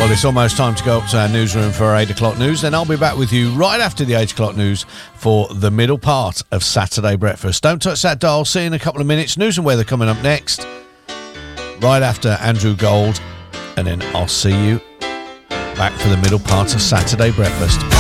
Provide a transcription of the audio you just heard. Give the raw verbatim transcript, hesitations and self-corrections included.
Well, it's almost time to go up to our newsroom for our eight o'clock news. Then I'll be back with you right after the eight o'clock news for the middle part of Saturday Breakfast. Don't touch that dial. See you in a couple of minutes. News and weather coming up next, right after Andrew Gold. And then I'll see you back for the middle part of Saturday Breakfast.